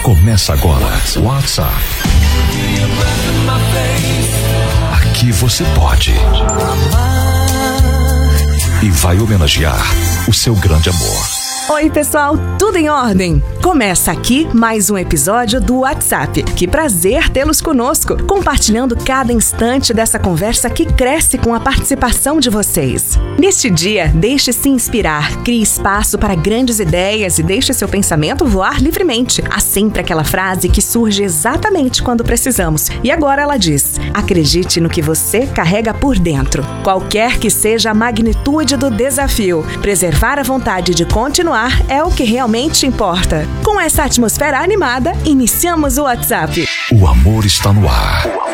Começa agora. WhatsApp. Aqui você pode e vai homenagear o seu grande amor. Oi, pessoal, tudo em ordem? Começa aqui mais um episódio do WhatsApp. Que prazer tê-los conosco, compartilhando cada instante dessa conversa que cresce com a participação de vocês. Neste dia, deixe-se inspirar, crie espaço para grandes ideias e deixe seu pensamento voar livremente. Há sempre aquela frase que surge exatamente quando precisamos. E agora ela diz: acredite no que você carrega por dentro. Qualquer que seja a magnitude do desafio, preservar a vontade de continuar é o que realmente importa. Com essa atmosfera animada, iniciamos o WhatsApp. O amor está no ar.